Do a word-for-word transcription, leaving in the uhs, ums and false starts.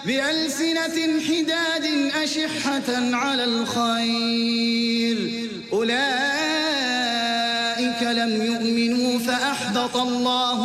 بألسنة حداد أشحة على الخير أولئك لم يؤمنوا فأحبط الله